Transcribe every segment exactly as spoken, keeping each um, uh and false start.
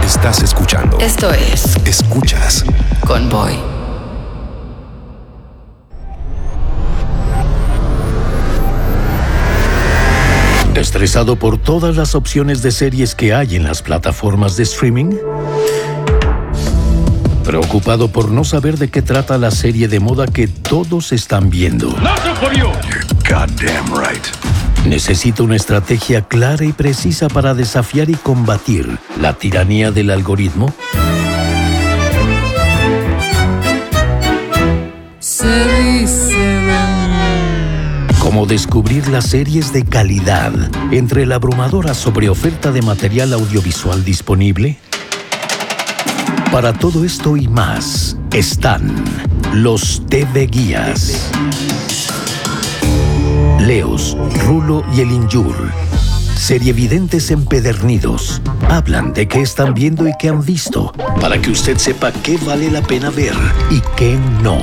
Estás escuchando. Esto es... Escuchas. Convoy. ¿Estresado por todas las opciones de series que hay en las plataformas de streaming? ¿Preocupado por no saber de qué trata la serie de moda que todos están viendo? You're goddamn right. ¿Necesita una estrategia clara y precisa para desafiar y combatir la tiranía del algoritmo? ¿Cómo descubrir las series de calidad entre la abrumadora sobreoferta de material audiovisual disponible? Para todo esto y más, están los T V Guías. Leos, Rulo y el Injur, serievidentes empedernidos, hablan de qué están viendo y qué han visto, para que usted sepa qué vale la pena ver y qué no.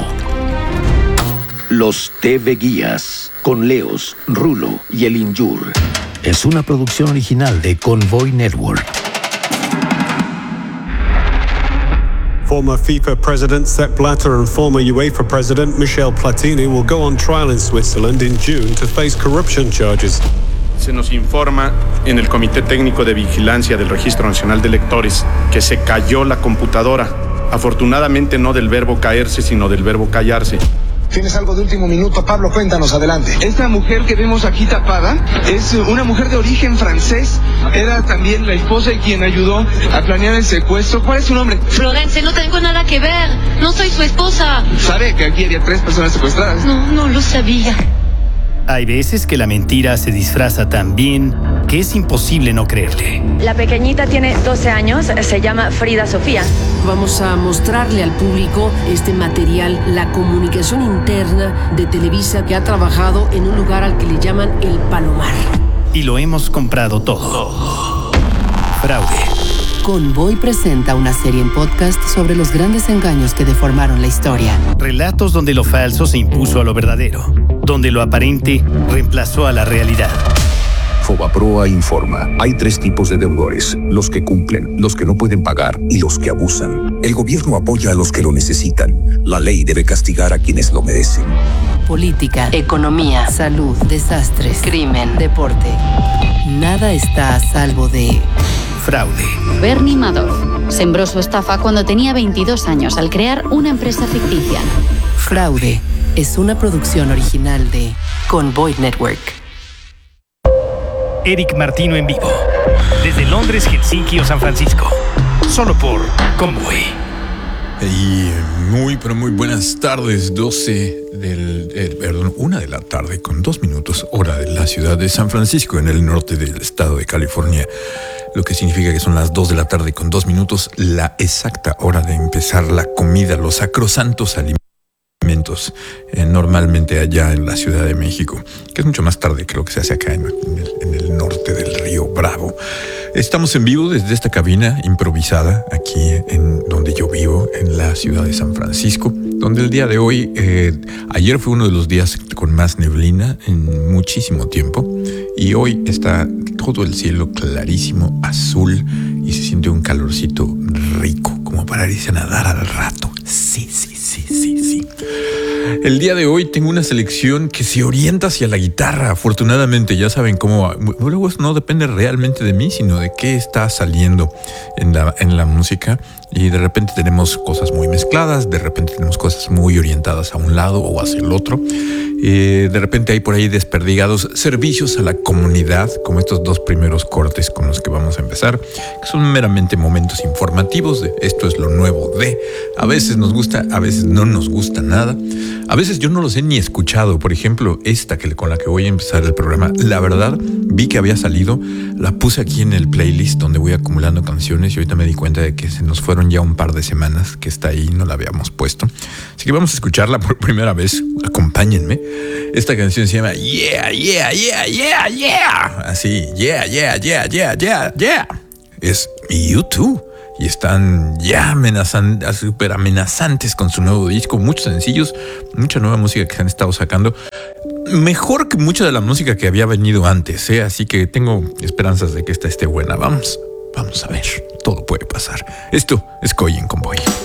Los T V Guías, con Leos, Rulo y el Injur, es una producción original de Convoy Network. Former FIFA President Sepp Blatter and former UEFA President Michel Platini will go on trial in Switzerland in June to face corruption charges. Se nos informa en el Comité Técnico de Vigilancia del Registro Nacional de Electores que se cayó la computadora. Afortunadamente no del verbo caerse, sino del verbo callarse. ¿Tienes algo de último minuto, Pablo? Cuéntanos, adelante. Esta mujer que vemos aquí tapada es una mujer de origen francés. Era también la esposa y quien ayudó a planear el secuestro. ¿Cuál es su nombre? Florence, no tengo nada que ver. No soy su esposa. ¿Sabe que aquí había tres personas secuestradas? No, no lo sabía. Hay veces que la mentira se disfraza tan bien que es imposible no creerle. La pequeñita tiene doce años, se llama Frida Sofía. Vamos a mostrarle al público este material, la comunicación interna de Televisa que ha trabajado en un lugar al que le llaman El Palomar. Y lo hemos comprado todo. Fraude. Convoy presenta una serie en podcast sobre los grandes engaños que deformaron la historia. Relatos donde lo falso se impuso a lo verdadero, donde lo aparente reemplazó a la realidad. Fobaproa informa. Hay tres tipos de deudores: los que cumplen, los que no pueden pagar y los que abusan. El gobierno apoya a los que lo necesitan. La ley debe castigar a quienes lo merecen. Política, economía, salud, desastres, crimen, deporte. Nada está a salvo de... fraude. Bernie Madoff sembró su estafa cuando tenía veintidós años al crear una empresa ficticia. Fraude es una producción original de Convoy Network. Eric Martino en vivo. Desde Londres, Helsinki o San Francisco. Solo por Convoy. Y muy, pero muy buenas tardes. doce del... Eh, perdón, una de la tarde con dos minutos, hora de la ciudad de San Francisco, en el norte del estado de California. Lo que significa que son las dos de la tarde con dos minutos, la exacta hora de empezar la comida, los sacrosantos alimentos. Eh, normalmente allá en la Ciudad de México, que es mucho más tarde que lo que se hace acá en, en, el, en el norte del río Bravo. Estamos en vivo desde esta cabina improvisada aquí en donde yo vivo, en la ciudad de San Francisco, donde el día de hoy, eh, ayer fue uno de los días con más neblina en muchísimo tiempo, y hoy está todo el cielo clarísimo, azul, y se siente un calorcito rico, como para irse a nadar al rato. Sí, sí, sí, sí, sí. El día de hoy tengo una selección que se orienta hacia la guitarra. Afortunadamente, ya saben cómo... Luego no depende realmente de mí, sino de qué está saliendo en la, en la música. Y de repente tenemos cosas muy mezcladas, de repente tenemos cosas muy orientadas a un lado o hacia el otro. Eh, de repente hay por ahí desperdigados servicios a la comunidad, como estos dos primeros cortes con los que vamos a empezar, que son meramente momentos informativos de esto es lo nuevo de... A veces nos gusta, a veces no nos gusta nada. A veces yo no los he ni escuchado. Por ejemplo, esta que con la que voy a empezar el programa, la verdad, vi que había salido, la puse aquí en el playlist donde voy acumulando canciones y ahorita me di cuenta de que se nos fueron ya un par de semanas que está ahí, no la habíamos puesto. Así que vamos a escucharla por primera vez. Acompáñenme. Esta canción se llama Yeah, Yeah, Yeah, Yeah, Yeah. Así, Yeah, Yeah, Yeah, Yeah, Yeah, Yeah. Es U dos. Y están ya amenazan, súper amenazantes con su nuevo disco. Muchos sencillos, mucha nueva música que se han estado sacando. Mejor que mucha de la música que había venido antes, ¿eh? Así que tengo esperanzas de que esta esté buena. Vamos Vamos a ver, todo puede pasar. Esto es Coy en Convoy.